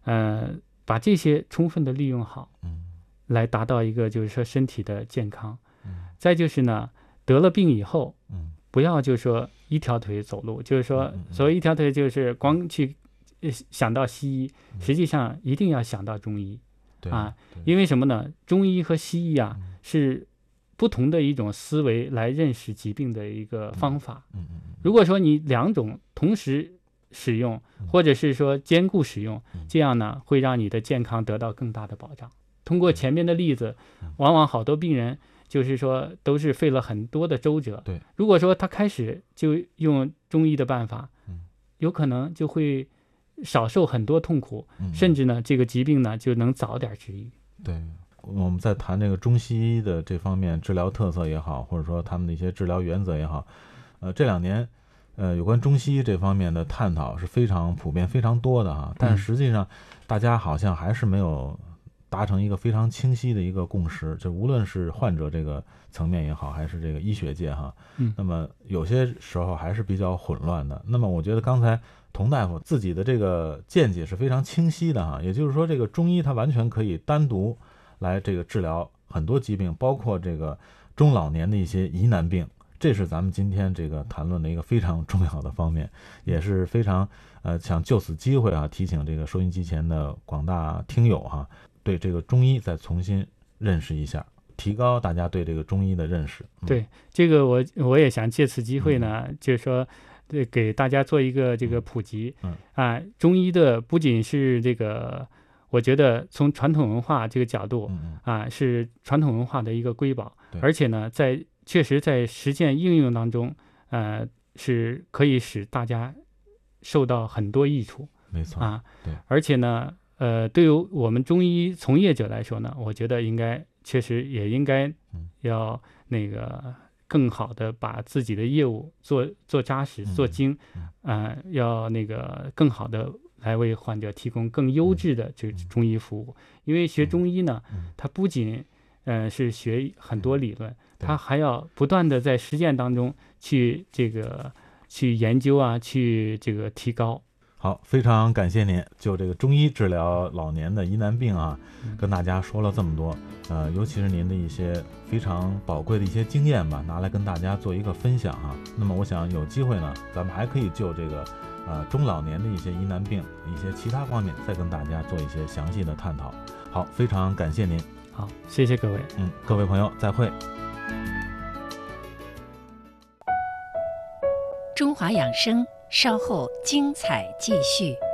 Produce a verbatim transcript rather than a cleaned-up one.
呃，把这些充分的利用好， 嗯， 来达到一个就是说身体的健康。 嗯， 再就是呢，得了病以后， 嗯， 不要就是说一条腿走路，就是说嗯嗯嗯所谓一条腿就是光去呃想到西医， 嗯实际上一定要想到中医对啊， 对， 因为什么呢？中医和西医啊嗯是不同的一种思维来认识疾病的一个方法。 嗯嗯嗯， 如果说你两种同时使用，或者是说兼顾使用， 嗯这样呢会让你的健康得到更大的保障。通过前面的例子嗯， 往往好多病人就是说都是费了很多的周折。 对， 如果说他开始就用中医的办法嗯， 有可能就会少受很多痛苦， 嗯甚至呢这个疾病呢就能早点治愈。 对。我们在谈这个中西医的这方面治疗特色也好，或者说他们的一些治疗原则也好，呃，这两年，呃，有关中西医这方面的探讨是非常普遍、非常多的哈。但是实际上，大家好像还是没有达成一个非常清晰的一个共识，就无论是患者这个层面也好，还是这个医学界哈， 嗯， 那么有些时候还是比较混乱的。那么我觉得刚才童大夫自己的这个见解是非常清晰的哈，也就是说，这个中医它完全可以单独来这个治疗很多疾病，包括这个中老年的一些疑难病，这是咱们今天这个谈论的一个非常重要的方面，也是非常呃想就此机会啊，提醒这个收音机前的广大听友哈、啊，对这个中医再重新认识一下，提高大家对这个中医的认识。 嗯、对这个我我也想借此机会呢，嗯、就是说。对，给大家做一个这个普及。 嗯啊，中医的不仅是这个，我觉得从传统文化这个角度嗯啊，是传统文化的一个瑰宝， 对而且呢，在确实在实践应用当中，呃，是可以使大家受到很多益处。 没错啊， 对， 而且呢，呃，对于我们中医从业者来说呢，我觉得应该确实也应该要那个。更好的把自己的业务做做扎实、做精，啊、呃，要那个更好的来为患者提供更优质的这中医服务。因为学中医呢，它不仅呃是学很多理论，它还要不断的在实践当中去这个去研究啊，去这个提高。 好，非常感谢您就这个中医治疗老年的疑难病啊，跟大家说了这么多，呃，尤其是您的一些非常宝贵的一些经验吧，拿来跟大家做一个分享啊。那么我想有机会呢，咱们还可以就这个呃中老年的一些疑难病、一些其他方面再跟大家做一些详细的探讨。好，非常感谢您。 好，谢谢各位。 嗯，各位朋友再会。 中华养生，稍后精彩继续。